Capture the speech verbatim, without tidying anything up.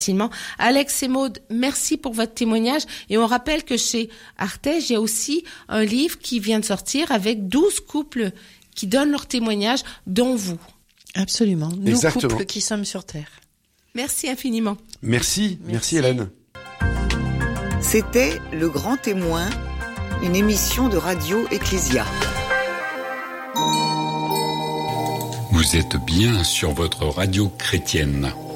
facilement. Alex et Maud, merci pour votre témoignage. Et on rappelle que chez Artege, il y a aussi un livre qui vient de sortir avec douze couples qui donnent leur témoignage, dont vous. Absolument. Nous, Exactement. couples qui sommes sur Terre. Merci infiniment. Merci, merci, Merci. Hélène. C'était Le Grand Témoin, une émission de Radio Ecclésia. Vous êtes bien sur votre radio chrétienne.